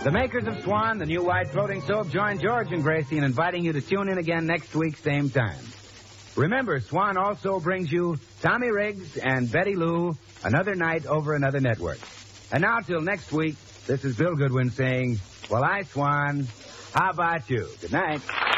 The makers of Swan, the new white floating soap, join George and Gracie in inviting you to tune in again next week, same time. Remember, Swan also brings you Tommy Riggs and Betty Lou, another night over another network. And now, till next week, this is Bill Goodwin saying, well, Swan, how about you? Good night.